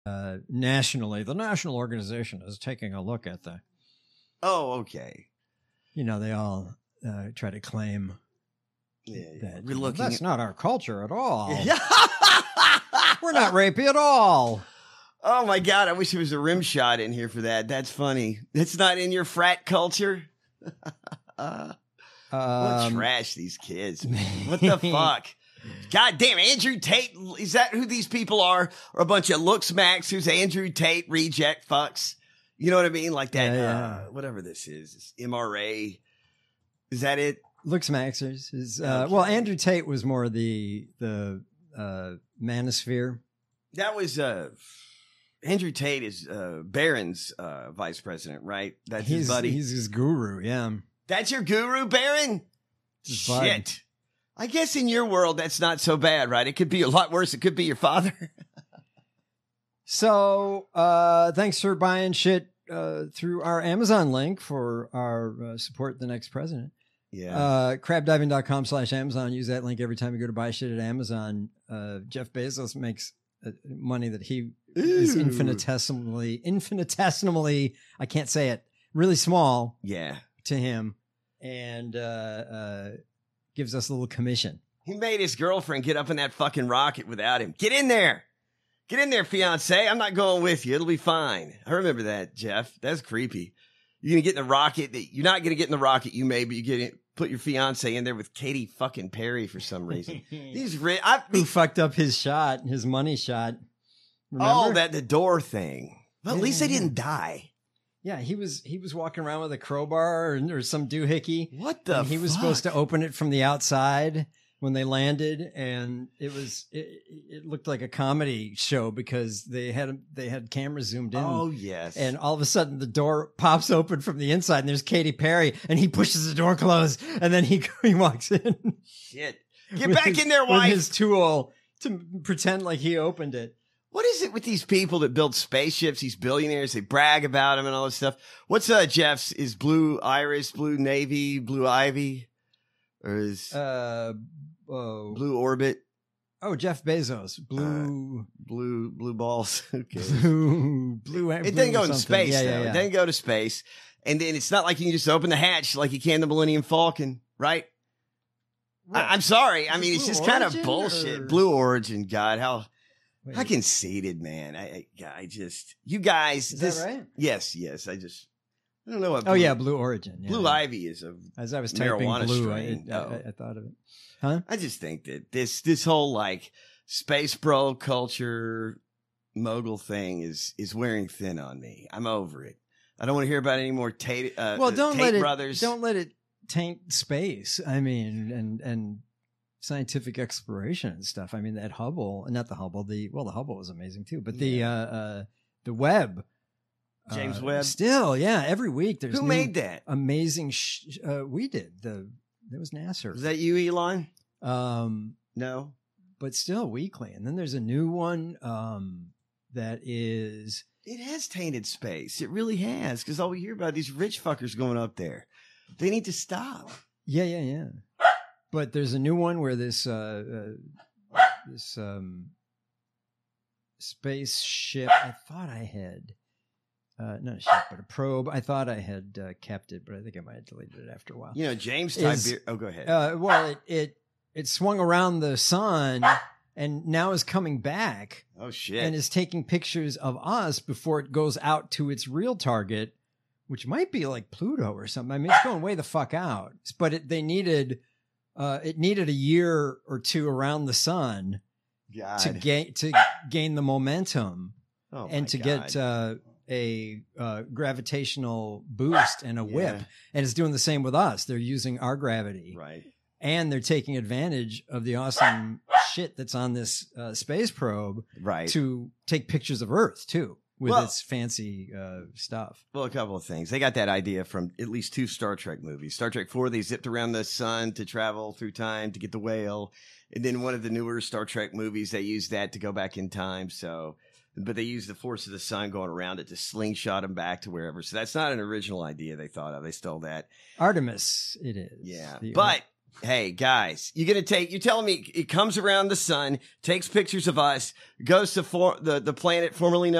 nationally, the national organization is taking a look at the. Oh, okay. You know, they all try to claim that we're looking. That's not our culture at all. We're not rapey at all. Oh my God! I wish there was a rim shot in here for that. That's funny. It's not in your frat culture. What trash these kids. What the fuck? God damn, Andrew Tate. Is that who these people are? Or a bunch of looks max who's Andrew Tate reject fucks? You know what I mean? Like that, whatever this is. MRA. Is that it? Looks maxers is, well, Andrew Tate was more the manosphere. That was, Andrew Tate is, Barron's, vice president, right? That's his buddy. He's his guru. Yeah. That's your guru, Barron? Shit. I guess in your world, that's not so bad, right? It could be a lot worse. It could be your father. So, thanks for buying shit through our Amazon link for our support the next president. Yeah. Crabdiving.com/Amazon. Use that link every time you go to buy shit at Amazon. Jeff Bezos makes money that he is infinitesimally, I can't say it, really small. Yeah. To him, and gives us a little commission. He made his girlfriend get up in that fucking rocket without him. Get in there. Get in there, fiance. I'm not going with you. It'll be fine. I remember that, Jeff. That's creepy. You're going to get in the rocket. You're not going to get in the rocket, you may, but you put your fiance in there with Katy fucking Perry for some reason. Who fucked up his shot, his money shot. Remember? Oh, the door thing. Well, at least they didn't die. Yeah, he was walking around with a crowbar or some doohickey. What the fuck? He was supposed to open it from the outside when they landed, and it looked like a comedy show because they had cameras zoomed in. Oh yes. And all of a sudden the door pops open from the inside and there's Katy Perry and he pushes the door closed and then he walks in. Shit. Get back in there, wife. With his tool to pretend like he opened it. What is it with these people that build spaceships, these billionaires, they brag about them and all this stuff? What's Jeff's? Is Blue Iris, Blue Navy, Blue Ivy? Or is Blue Orbit? Oh, Jeff Bezos. Blue balls. Okay. Blue It didn't go in space, though. Yeah. It didn't go to space. And then it's not like you can just open the hatch like you can the Millennium Falcon, right? I'm sorry. I mean, it's just kind of bullshit. Blue Origin, God, how conceited, man. I just, you guys. Is that right? Yes. I don't know what. Blue Origin. Yeah. Blue Ivy is a As I was typing blue, strain. I thought of it. Huh? I just think that this whole like space bro culture mogul thing is wearing thin on me. I'm over it. I don't want to hear about any more Tate. Brothers. Don't let it taint space. I mean, and scientific exploration and stuff. I mean, that Hubble, not the Hubble. The Hubble was amazing too, but the Webb. James Webb. Still, yeah. Every week there's who made that amazing. We did That was NASA. Is that you, Elon? No, but still weekly. And then there's a new one that is. It has tainted space. It really has, because all we hear about these rich fuckers going up there. They need to stop. Yeah. But there's a new one where this spaceship. I thought I had. Not a ship, but a probe. I thought I had kept it, but I think I might have deleted it after a while. You know, James Oh, go ahead. Well, it swung around the sun and now is coming back. Oh, shit. And is taking pictures of us before it goes out to its real target, which might be like Pluto or something. I mean, it's going way the fuck out. But it needed a year or two around the sun to gain the momentum and to get a gravitational boost and a whip. And it's doing the same with us. They're using our gravity. Right. And they're taking advantage of the awesome shit that's on this space probe to take pictures of Earth, too, with its fancy stuff. Well, a couple of things. They got that idea from at least 2 Star Trek movies. Star Trek 4, they zipped around the sun to travel through time to get the whale. And then one of the newer Star Trek movies, they used that to go back in time. But they used the force of the sun going around it to slingshot them back to wherever. So that's not an original idea they thought of. They stole that. Artemis, it is. Yeah. Hey, guys, you're telling me it comes around the sun, takes pictures of us, goes to the planet formerly known